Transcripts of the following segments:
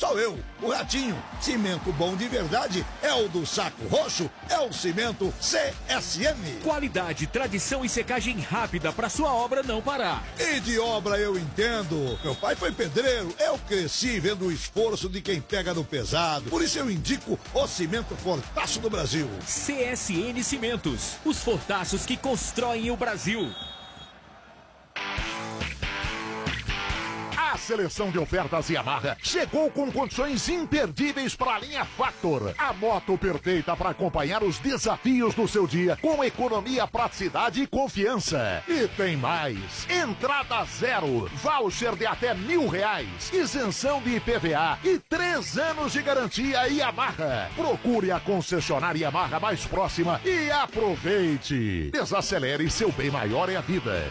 sou eu, o Ratinho. Cimento bom de verdade é o do Saco Roxo, é o Cimento CSM. Qualidade, tradição e secagem rápida para sua obra não parar. E de obra eu entendo. Meu pai foi pedreiro, eu cresci vendo o esforço de quem pega no pesado. Por isso eu indico o Cimento Fortaço do Brasil. CSN Cimentos, os fortaços que constroem o Brasil. A seleção de ofertas Yamaha chegou com condições imperdíveis para a linha Factor. A moto perfeita para acompanhar os desafios do seu dia com economia, praticidade e confiança. E tem mais. Entrada zero, voucher de até R$1.000, isenção de IPVA e 3 anos de garantia Yamaha. Procure a concessionária Yamaha mais próxima e aproveite. Desacelere, seu bem maior é a vida.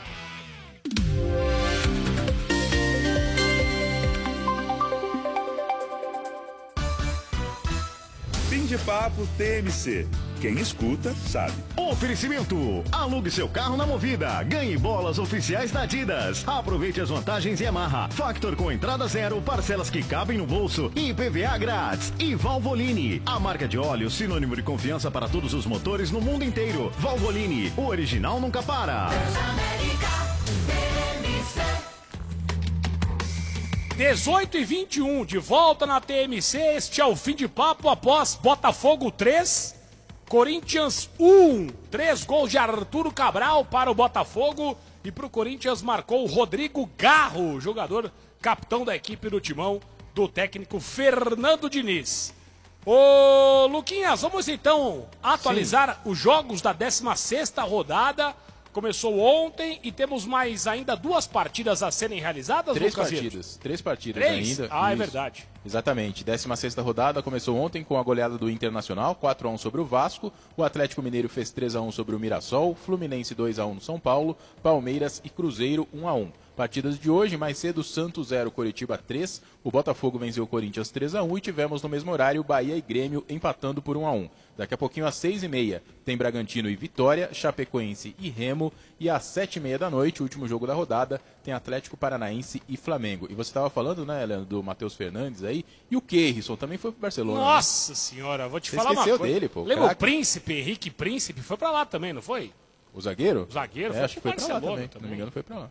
Fim de papo TMC. Quem escuta, sabe. Oferecimento. Alugue seu carro na Movida. Ganhe bolas oficiais da Adidas. Aproveite as vantagens Yamaha. Factor com entrada zero, parcelas que cabem no bolso e IPVA grátis. E Valvoline. A marca de óleo sinônimo de confiança para todos os motores no mundo inteiro. Valvoline. O original nunca para. 18h21, de volta na TMC, este é o fim de papo após Botafogo 3, Corinthians 1. 3 gols de Arturo Cabral para o Botafogo e para o Corinthians marcou o Rodrigo Garro, jogador capitão da equipe do timão do técnico Fernando Diniz. Ô Luquinhas, vamos então atualizar os jogos da 16ª rodada. Começou ontem e temos mais ainda 2 partidas a serem realizadas, Três Lucas? partidas 3? ainda. Ah, é Isso. verdade. Exatamente. 16ª rodada começou ontem com a goleada do Internacional, 4-1 sobre o Vasco. O Atlético Mineiro fez 3-1 sobre o Mirassol. Fluminense 2-1 no São Paulo. Palmeiras e Cruzeiro 1-1. Partidas de hoje, mais cedo, Santos 0, Coritiba 3. O Botafogo venceu o Corinthians 3-1 e tivemos no mesmo horário Bahia e Grêmio empatando por 1-1. Daqui a pouquinho, às 6h30, tem Bragantino e Vitória, Chapecoense e Remo. E às 7h30 da noite, o último jogo da rodada, tem Atlético Paranaense e Flamengo. E você estava falando, né, Leandro, do Matheus Fernandes aí. E o Keirson também foi pro Barcelona. Nossa senhora, vou te Você falar uma esqueceu coisa. dele, pô, Lembra o craque. Príncipe, Henrique Príncipe? Foi pra lá também, não foi? O zagueiro? O zagueiro, Acho que foi pra lá Barcelona também. Se não me engano, foi pra lá.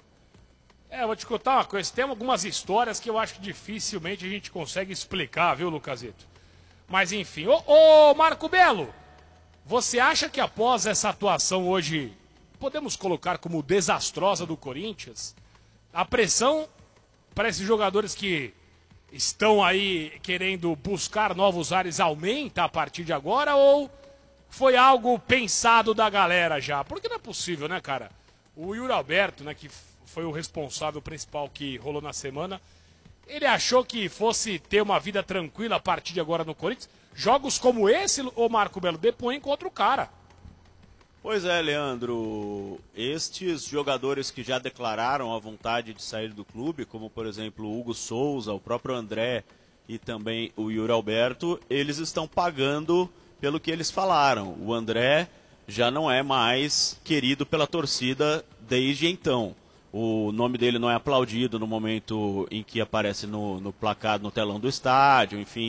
É, vou te contar uma coisa. Tem algumas histórias que eu acho que dificilmente a gente consegue explicar, viu, Lucasito? Mas enfim. Ô, Marco Belo, você acha que após essa atuação hoje, podemos colocar como desastrosa do Corinthians, a pressão para esses jogadores que estão aí querendo buscar novos ares aumenta a partir de agora ou foi algo pensado da galera já? Porque não é possível, né, cara? O Yuri Alberto, né, que foi o responsável principal que rolou na semana, ele achou que fosse ter uma vida tranquila a partir de agora no Corinthians. Jogos como esse, o Marco Belo, depõem contra o cara. Pois é, Leandro, estes jogadores que já declararam a vontade de sair do clube, como por exemplo o Hugo Souza, o próprio André e também o Yuri Alberto, eles estão pagando pelo que eles falaram. O André já não é mais querido pela torcida desde então. O nome dele não é aplaudido no momento em que aparece no placar, no telão do estádio, enfim,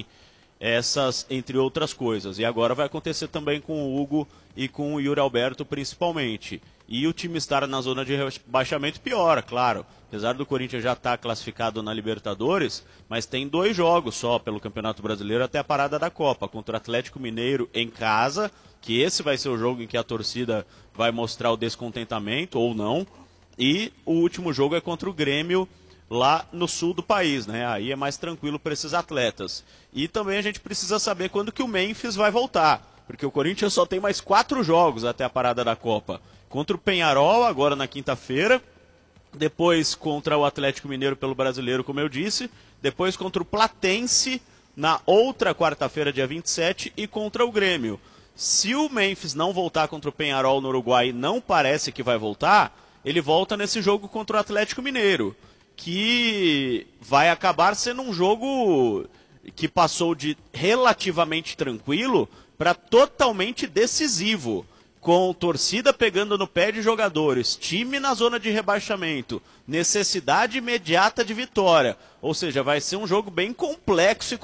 essas entre outras coisas. E agora vai acontecer também com o Hugo e com o Yuri Alberto principalmente. E o time estar na zona de rebaixamento piora, claro. Apesar do Corinthians já estar classificado na Libertadores, mas tem 2 jogos só pelo Campeonato Brasileiro até a parada da Copa, contra o Atlético Mineiro em casa, que esse vai ser o jogo em que a torcida vai mostrar o descontentamento ou não. E o último jogo é contra o Grêmio lá no sul do país, né? Aí é mais tranquilo para esses atletas. E também a gente precisa saber quando que o Memphis vai voltar, porque o Corinthians só tem mais 4 jogos até a parada da Copa. Contra o Peñarol, agora na quinta-feira, depois contra o Atlético Mineiro pelo Brasileiro, como eu disse, depois contra o Platense na outra quarta-feira, dia 27, e contra o Grêmio. Se o Memphis não voltar contra o Peñarol no Uruguai, não parece que vai voltar, ele volta nesse jogo contra o Atlético Mineiro, que vai acabar sendo um jogo que passou de relativamente tranquilo para totalmente decisivo, com torcida pegando no pé de jogadores, time na zona de rebaixamento, necessidade imediata de vitória. Ou seja, vai ser um jogo bem complexo e